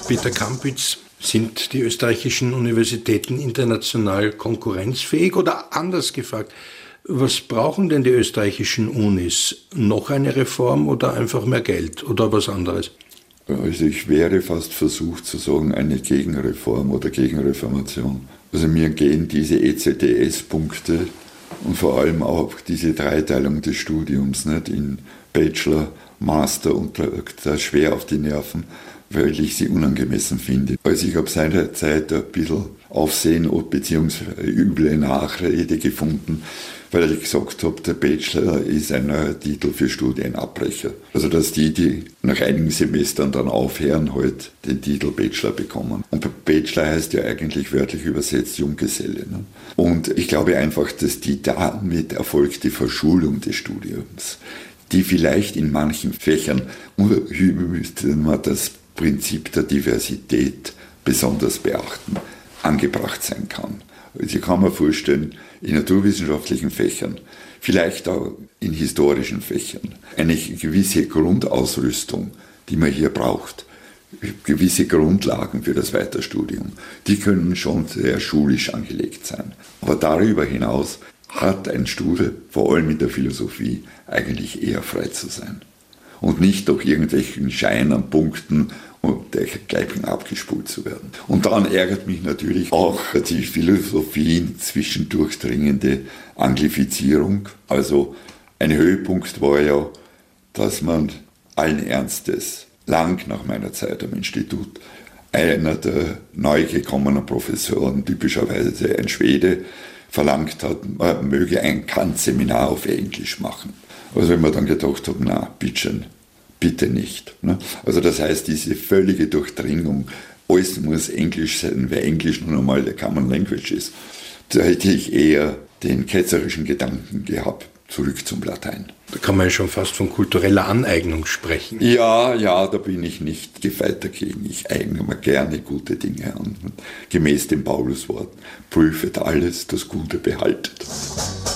Peter Kampitz, sind die österreichischen Universitäten international konkurrenzfähig oder anders gefragt, was brauchen denn die österreichischen Unis? Noch eine Reform oder einfach mehr Geld oder was anderes? Also ich wäre fast versucht zu sagen, eine Gegenreform oder Gegenreformation. Also mir gehen diese ECTS-Punkte und vor allem auch diese Dreiteilung des Studiums nicht, in Bachelor, Master und da schwer auf die Nerven, weil ich sie unangemessen finde. Also ich habe seinerzeit ein bisschen Aufsehen bzw. üble Nachrede gefunden, weil ich gesagt habe, der Bachelor ist ein neuer Titel für Studienabbrecher. Also dass die nach einigen Semestern dann aufhören, halt den Titel Bachelor bekommen. Und Bachelor heißt ja eigentlich wörtlich übersetzt Junggeselle. Ne? Und ich glaube einfach, dass die damit erfolgte Verschulung des Studiums, die vielleicht in manchen Fächern, müsste man das Prinzip der Diversität besonders beachten, angebracht sein kann. Also ich kann mir vorstellen, in naturwissenschaftlichen Fächern, vielleicht auch in historischen Fächern, eine gewisse Grundausrüstung, die man hier braucht, gewisse Grundlagen für das Weiterstudium, die können schon sehr schulisch angelegt sein. Aber darüber hinaus hat ein Studium, vor allem in der Philosophie, eigentlich eher frei zu sein. Und nicht durch irgendwelchen Scheinen, Punkten und dergleichen abgespult zu werden. Und dann ärgert mich natürlich auch die Philosophie zwischendurch dringende Anglifizierung. Also ein Höhepunkt war ja, dass man allen Ernstes, lang nach meiner Zeit am Institut, einer der neu gekommenen Professoren, typischerweise ein Schwede, verlangt hat, man möge ein Kant-Seminar auf Englisch machen. Also wenn man dann gedacht habe, na, bitte nicht. Also das heißt, diese völlige Durchdringung, alles muss Englisch sein, weil Englisch nun einmal der Common Language ist. Da hätte ich eher den ketzerischen Gedanken gehabt, zurück zum Latein. Da kann man ja schon fast von kultureller Aneignung sprechen. Ja, da bin ich nicht gefeit dagegen. Ich eigne mir gerne gute Dinge an. Gemäß dem Pauluswort, prüfet alles, das Gute behaltet.